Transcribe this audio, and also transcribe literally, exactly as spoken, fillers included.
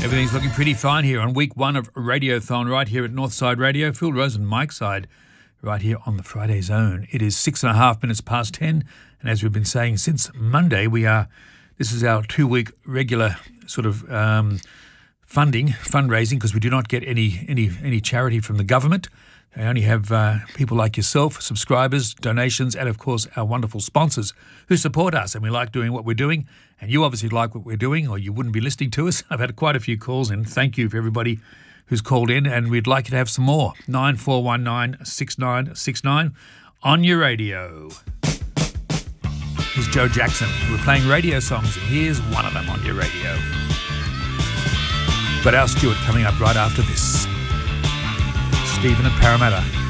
Everything's looking pretty fine here on week one of Radiothon right here at Northside Radio. Phil Rose and Mike Side right here on the Friday Zone. It is six and a half minutes past ten, and as we've been saying since Monday, we are. This is our two-week regular sort of um, funding, fundraising, because we do not get any any any charity from the government. I only have uh, people like yourself, subscribers, donations, and of course our wonderful sponsors who support us, and we like doing what we're doing. And you obviously like what we're doing, or you wouldn't be listening to us. I've had quite a few calls in. Thank you for everybody who's called in, and we'd like you to have some more. nine four one nine, six nine six nine on your radio. Here's Joe Jackson. We're playing radio songs, and here's one of them on your radio. Got Al Stewart coming up right after this. Stephen at Parramatta.